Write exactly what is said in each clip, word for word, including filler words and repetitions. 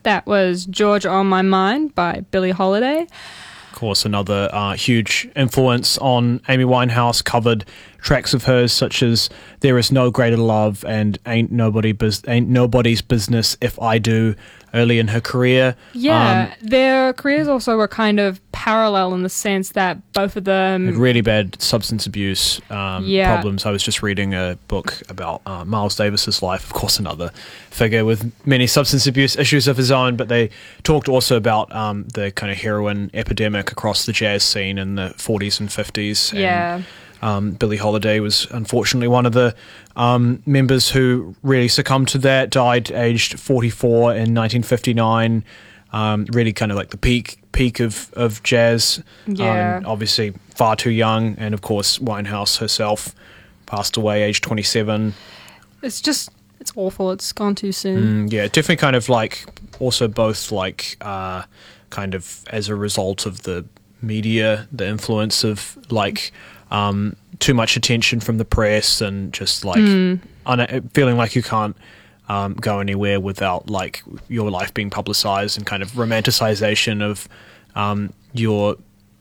That was Georgia on My Mind by Billie Holiday. Of course, another uh, huge influence on Amy Winehouse. Covered tracks of hers such as "There Is No Greater Love" and "Ain't Nobody Bus- Ain't Nobody's Business If I Do" early in her career. Yeah, um, their careers also were kind of parallel in the sense that both of them had really bad substance abuse um, Yeah. problems. I was just reading a book about uh, Miles Davis's life, of course, another figure with many substance abuse issues of his own, but they talked also about um, the kind of heroin epidemic across the jazz scene in the forties and fifties. Yeah. And, Um, Billie Holiday was unfortunately one of the um, members who really succumbed to that, died aged forty-four in nineteen fifty-nine, um, really kind of like the peak peak of, of jazz. Yeah. Um, obviously far too young, and of course Winehouse herself passed away aged twenty-seven. It's just, it's awful. It's gone too soon. Mm, yeah, definitely kind of like also both like uh, kind of as a result of the media, the influence of like um, too much attention from the press and just like Mm. un- feeling like you can't um, go anywhere without like your life being publicized, and kind of romanticization of um, your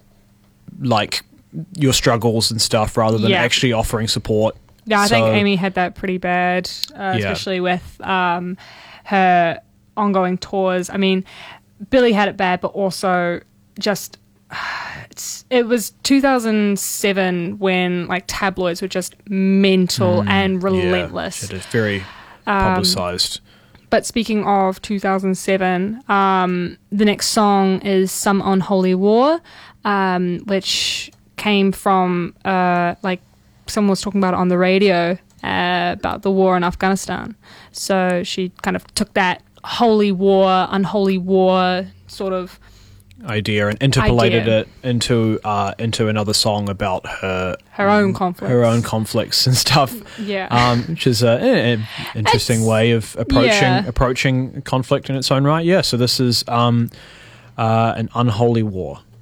like your struggles and stuff rather than Yeah. actually offering support. Yeah, I So- think Amy had that pretty bad, uh, Yeah. especially with um, her ongoing tours. I mean, Billie had it bad, but also just it's, it was two thousand seven when like tabloids were just mental and relentless. Yeah, it is very Um, publicized. But speaking of two thousand seven, um, the next song is Some Unholy War, um, which came from, uh, like, someone was talking about it on the radio uh, about the war in Afghanistan. So she kind of took that holy war, unholy war sort of idea and interpolated idea. it into uh, into another song about her her own conflicts. her own conflicts and stuff. Yeah. um, which is an interesting It's- way of approaching yeah. approaching conflict in its own right. Yeah. So this is um, uh, an unholy war.